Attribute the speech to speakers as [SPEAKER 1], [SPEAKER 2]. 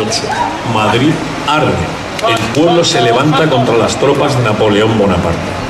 [SPEAKER 1] 8. Madrid arde. El pueblo se levanta contra las tropas de Napoleón Bonaparte.